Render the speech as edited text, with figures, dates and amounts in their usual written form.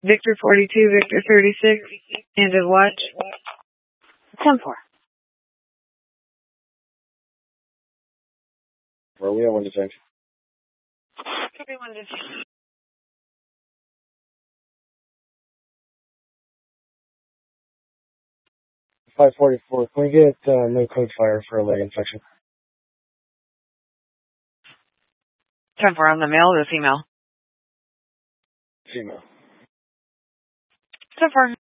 Victor 42, Victor 36, end of watch. 10-4. Where are we at? 1 to 10. Could be 1 to 10. 544. Can we get no code fire for a leg infection? 10-4 on the male or the female? Female. 10-4.